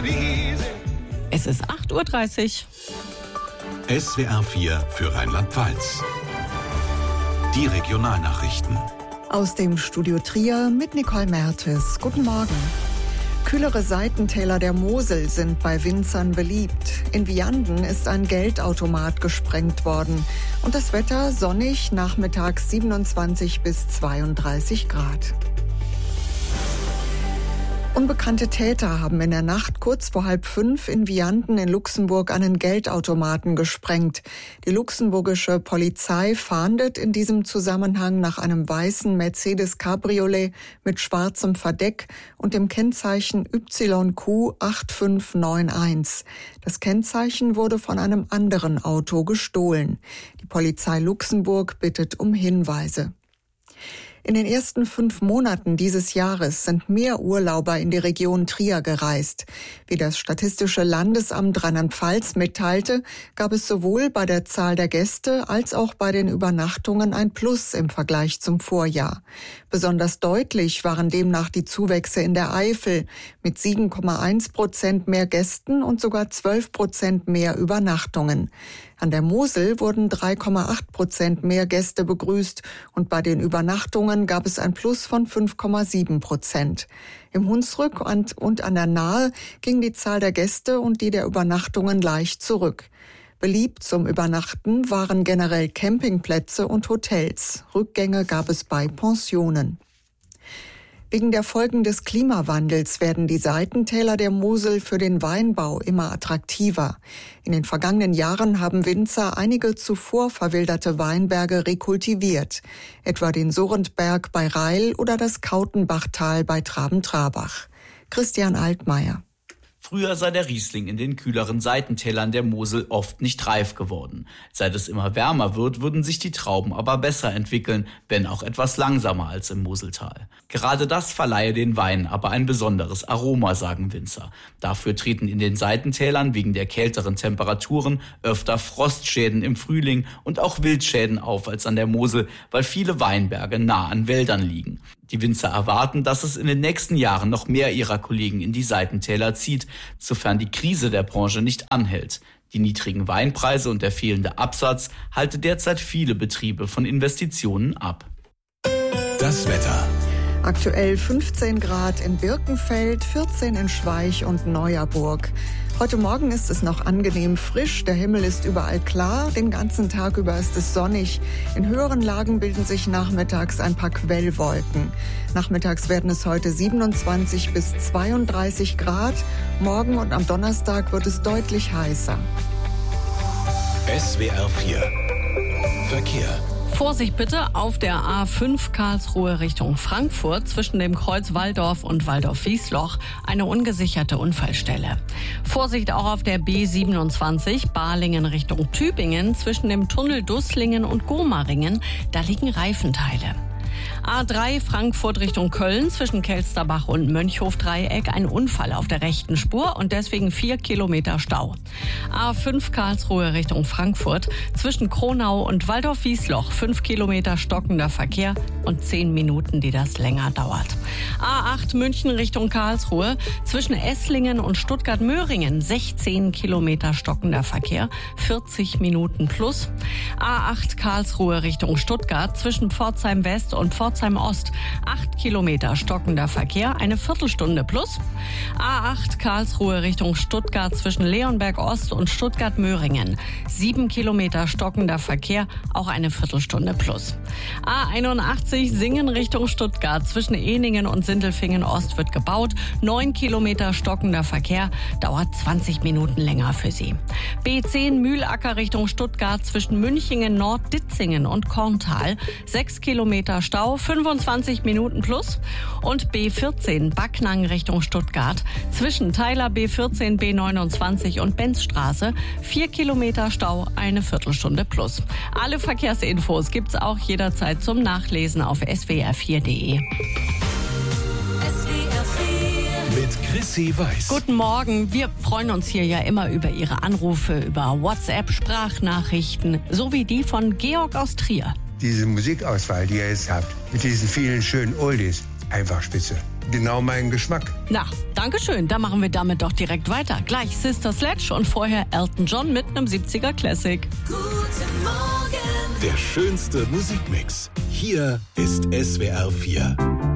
Es ist 8:30 Uhr. SWR 4 für Rheinland-Pfalz. Die Regionalnachrichten. Aus dem Studio Trier mit Nicole Mertes. Guten Morgen. Kühlere Seitentäler der Mosel sind bei Winzern beliebt. In Vianden ist ein Geldautomat gesprengt worden. Und das Wetter sonnig, nachmittags 27 bis 32 Grad. Unbekannte Täter haben in der Nacht kurz vor 4:30 in Vianden in Luxemburg einen Geldautomaten gesprengt. Die luxemburgische Polizei fahndet in diesem Zusammenhang nach einem weißen Mercedes Cabriolet mit schwarzem Verdeck und dem Kennzeichen YQ 8591. Das Kennzeichen wurde von einem anderen Auto gestohlen. Die Polizei Luxemburg bittet um Hinweise. In den ersten 5 Monaten dieses Jahres sind mehr Urlauber in die Region Trier gereist. Wie das Statistische Landesamt Rheinland-Pfalz mitteilte, gab es sowohl bei der Zahl der Gäste als auch bei den Übernachtungen ein Plus im Vergleich zum Vorjahr. Besonders deutlich waren demnach die Zuwächse in der Eifel mit 7,1% mehr Gästen und sogar 12% mehr Übernachtungen. An der Mosel wurden 3,8% mehr Gäste begrüßt und bei den Übernachtungen gab es ein Plus von 5,7%. Im Hunsrück und an der Nahe ging die Zahl der Gäste und die der Übernachtungen leicht zurück. Beliebt zum Übernachten waren generell Campingplätze und Hotels. Rückgänge gab es bei Pensionen. Wegen der Folgen des Klimawandels werden die Seitentäler der Mosel für den Weinbau immer attraktiver. In den vergangenen Jahren haben Winzer einige zuvor verwilderte Weinberge rekultiviert, etwa den Sorrentberg bei Reil oder das Kautenbachtal bei Traben-Trarbach. Christian Altmaier. Früher sei der Riesling in den kühleren Seitentälern der Mosel oft nicht reif geworden. Seit es immer wärmer wird, würden sich die Trauben aber besser entwickeln, wenn auch etwas langsamer als im Moseltal. Gerade das verleihe den Wein aber ein besonderes Aroma, sagen Winzer. Dafür treten in den Seitentälern wegen der kälteren Temperaturen öfter Frostschäden im Frühling und auch Wildschäden auf als an der Mosel, weil viele Weinberge nah an Wäldern liegen. Die Winzer erwarten, dass es in den nächsten Jahren noch mehr ihrer Kollegen in die Seitentäler zieht, sofern die Krise der Branche nicht anhält. Die niedrigen Weinpreise und der fehlende Absatz halte derzeit viele Betriebe von Investitionen ab. Das Wetter. Aktuell 15 Grad in Birkenfeld, 14 in Schweich und Neuerburg. Heute Morgen ist es noch angenehm frisch, der Himmel ist überall klar, den ganzen Tag über ist es sonnig. In höheren Lagen bilden sich nachmittags ein paar Quellwolken. Nachmittags werden es heute 27 bis 32 Grad, morgen und am Donnerstag wird es deutlich heißer. SWR 4 Verkehr. Vorsicht bitte auf der A5 Karlsruhe Richtung Frankfurt zwischen dem Kreuz Walldorf und Walldorf-Wiesloch eine ungesicherte Unfallstelle. Vorsicht auch auf der B27 Balingen Richtung Tübingen zwischen dem Tunnel Dusslingen und Gomaringen, da liegen Reifenteile. A3 Frankfurt Richtung Köln zwischen Kelsterbach und Mönchhof-Dreieck ein Unfall auf der rechten Spur und deswegen 4 Kilometer Stau. A5 Karlsruhe Richtung Frankfurt zwischen Kronau und Walldorf-Wiesloch 5 Kilometer stockender Verkehr und 10 Minuten, die das länger dauert. A8 München Richtung Karlsruhe zwischen Esslingen und Stuttgart-Möhringen 16 Kilometer stockender Verkehr, 40 Minuten plus. A8 Karlsruhe Richtung Stuttgart zwischen Pforzheim West und Pforzheim Ost 8 Kilometer stockender Verkehr, eine Viertelstunde plus. A8 Karlsruhe Richtung Stuttgart zwischen Leonberg Ost und Stuttgart-Möhringen 7 Kilometer stockender Verkehr, auch eine Viertelstunde plus. A81 Singen Richtung Stuttgart zwischen Ehningen und Sindelfingen Ost wird gebaut, 9 Kilometer stockender Verkehr, dauert 20 Minuten länger für Sie. B10 Mühlacker Richtung Stuttgart zwischen Münchingen Nord, Ditzingen und Korntal 6 Kilometer Stau, 25 Minuten plus. Und B14 Backnang Richtung Stuttgart zwischen Teiler B14, B29 und Benzstraße 4 Kilometer Stau, eine Viertelstunde plus. Alle Verkehrsinfos gibt's auch jederzeit zum Nachlesen auf swr4.de. Mit Chrissy Weiß. Guten Morgen. Wir freuen uns hier ja immer über Ihre Anrufe, über WhatsApp, Sprachnachrichten, so wie die von Georg aus Trier. Diese Musikauswahl, die ihr jetzt habt, mit diesen vielen schönen Oldies, einfach spitze. genau mein Geschmack. Na, danke schön. Da machen wir damit doch direkt weiter. Gleich Sister Sledge und vorher Elton John mit einem 70er Classic. Guten Morgen. Der schönste Musikmix. Hier ist SWR 4.